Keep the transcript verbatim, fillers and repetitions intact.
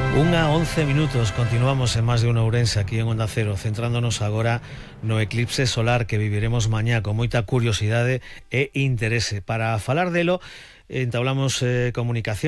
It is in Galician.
Unha once minutos, continuamos en Más de Uno Ourense aquí en Onda Cero, centrándonos agora no eclipse solar que viviremos mañá con moita curiosidade e interese. Para falar delo, entablamos eh, comunicación